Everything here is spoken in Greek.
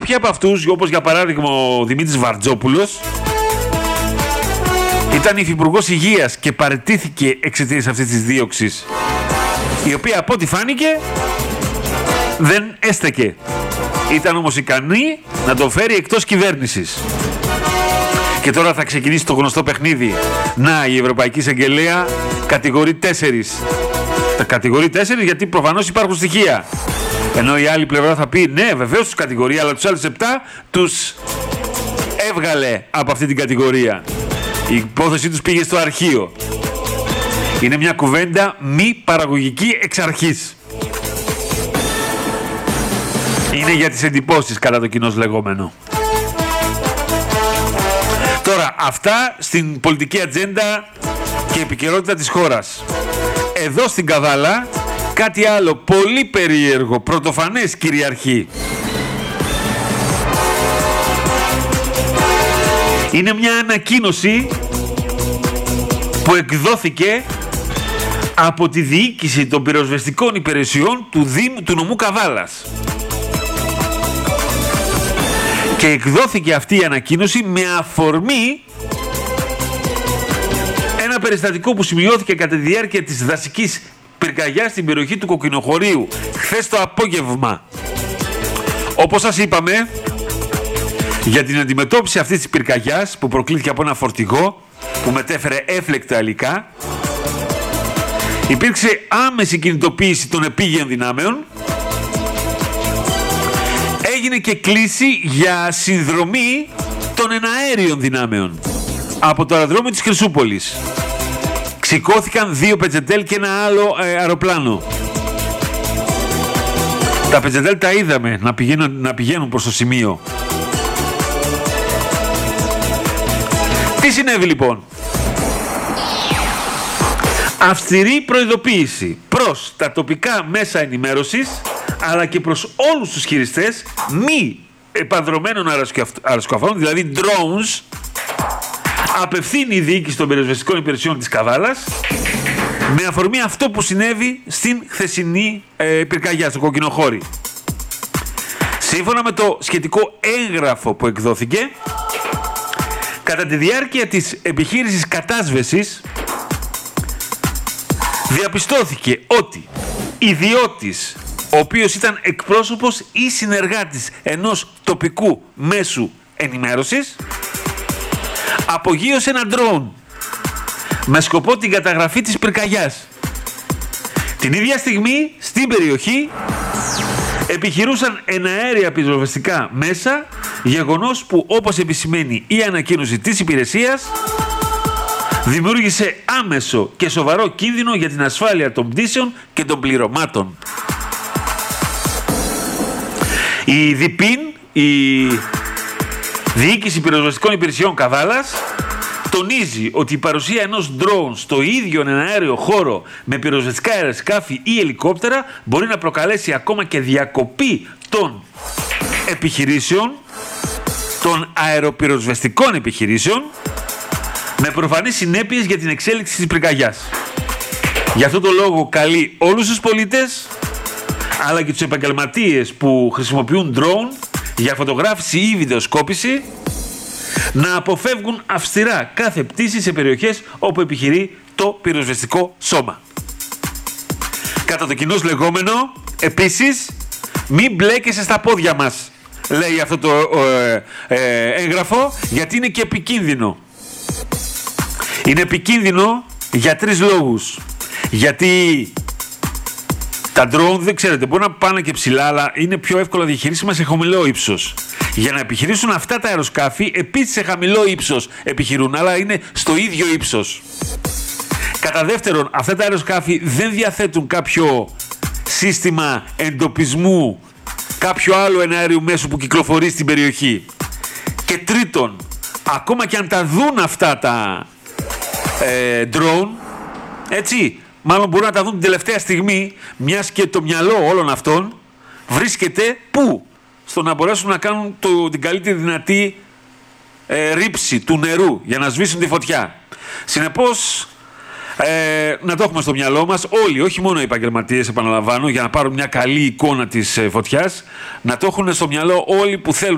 Κάποιοι από αυτούς, όπως για παράδειγμα ο Δημήτρης Βαρτζόπουλος, ήταν υφυπουργός υγείας και παραιτήθηκε εξαιτίας αυτής της δίωξης, η οποία από ό,τι φάνηκε δεν έστεκε. Ήταν όμως ικανή να τον φέρει εκτός κυβέρνησης. Και τώρα θα ξεκινήσει το γνωστό παιχνίδι. Να, η Ευρωπαϊκή Εισαγγελέα κατηγορεί 4. Τα κατηγορεί 4 γιατί προφανώς υπάρχουν στοιχεία. Ενώ η άλλη πλευρά θα πει ναι, βεβαίως τους κατηγορεί, αλλά τους άλλους 7 τους έβγαλε από αυτή την κατηγορία. Η υπόθεσή τους πήγε στο αρχείο. Είναι μια κουβέντα μη παραγωγική εξ αρχής. Είναι για τις εντυπώσεις κατά το κοινώς λεγόμενο. Τώρα, αυτά στην πολιτική ατζέντα και επικαιρότητα της χώρας. Εδώ στην Καβάλα, κάτι άλλο πολύ περίεργο, πρωτοφανές κυριαρχεί. Είναι μια ανακοίνωση που εκδόθηκε από τη διοίκηση των πυροσβεστικών υπηρεσιών του νομού Καβάλας. Και εκδόθηκε αυτή η ανακοίνωση με αφορμή ένα περιστατικό που σημειώθηκε κατά τη διάρκεια της δασικής πυρκαγιάς στην περιοχή του Κοκκινοχωρίου χθες το απόγευμα. Όπως σας είπαμε, για την αντιμετώπιση αυτής της πυρκαγιάς που προκλήθηκε από ένα φορτηγό που μετέφερε έφλεκτα υλικά, υπήρξε άμεση κινητοποίηση των επίγειων δυνάμεων. Έγινε και κλήση για συνδρομή των εναέριων δυνάμεων από το αεροδρόμιο της Χρυσούπολης. Ξηκώθηκαν 2 πετζετέλ και ένα άλλο αεροπλάνο. Τα πετζετέλ τα είδαμε να πηγαίνουν προς το σημείο. Τι συνέβη λοιπόν? Αυστηρή προειδοποίηση προς τα τοπικά μέσα ενημέρωσης αλλά και προς όλους τους χειριστές μη επανδρομένων αεροσκαφών, δηλαδή drones. Απευθύνει η διοίκηση των πυροσβεστικών υπηρεσιών της Καβάλας με αφορμή αυτό που συνέβη στην χθεσινή πυρκαγιά στο Κοκκινοχώρι. Σύμφωνα με το σχετικό έγγραφο που εκδόθηκε, κατά τη διάρκεια της επιχείρησης κατάσβεσης διαπιστώθηκε ότι ιδιώτης, ο οποίος ήταν εκπρόσωπος ή συνεργάτης ενός τοπικού μέσου ενημέρωσης, απογείωσε ένα ντρόουν με σκοπό την καταγραφή της πυρκαγιάς. Την ίδια στιγμή στην περιοχή επιχειρούσαν εναέρια πυροσβεστικά μέσα, γεγονός που, όπως επισημαίνει η ανακοίνωση της υπηρεσίας, δημιούργησε άμεσο και σοβαρό κίνδυνο για την ασφάλεια των πτήσεων και των πληρωμάτων. Η ΔΙΠΗΝ, η Διοίκηση Πυροσβεστικών Υπηρεσιών Καβάλας, τονίζει ότι η παρουσία ενός ντρόουν στο ίδιο εναέριο χώρο με πυροσβεστικά αεροσκάφη ή ελικόπτερα μπορεί να προκαλέσει ακόμα και διακοπή των επιχειρήσεων, των αεροπυροσβεστικών επιχειρήσεων, με προφανείς συνέπειες για την εξέλιξη της πυρκαγιάς. Γι' αυτό το λόγο καλεί όλους τους πολίτες, αλλά και τους επαγγελματίες που χρησιμοποιούν drone για φωτογράφηση ή βιντεοσκόπηση, να αποφεύγουν αυστηρά κάθε πτήση σε περιοχές όπου επιχειρεί το πυροσβεστικό σώμα. Κατά το κοινώς λεγόμενο, επίσης, μην μπλέκεσαι στα πόδια μας, λέει αυτό το έγγραφο, γιατί είναι και επικίνδυνο. Είναι επικίνδυνο για 3 λόγους. Γιατί τα drone, δεν ξέρετε, μπορεί να πάνε και ψηλά, αλλά είναι πιο εύκολα διαχειρίσιμα σε χαμηλό ύψος. Για να επιχειρήσουν αυτά τα αεροσκάφη, επίσης σε χαμηλό ύψος επιχειρούν, αλλά είναι στο ίδιο ύψος. Κατά δεύτερον, αυτά τα αεροσκάφη δεν διαθέτουν κάποιο σύστημα εντοπισμού, κάποιο άλλο εναέριου μέσου που κυκλοφορεί στην περιοχή. Και τρίτον, ακόμα και αν τα δουν αυτά τα drone, έτσι, μάλλον μπορούν να τα δουν την τελευταία στιγμή, μιας και το μυαλό όλων αυτών βρίσκεται πού? Στο να μπορέσουν να κάνουν την καλύτερη δυνατή ρήψη του νερού για να σβήσουν τη φωτιά. Συνεπώς, να το έχουμε στο μυαλό μας όλοι, όχι μόνο οι επαγγελματίες, επαναλαμβάνω, για να πάρουν μια καλή εικόνα της φωτιάς, να το έχουν στο μυαλό όλοι που θέλουν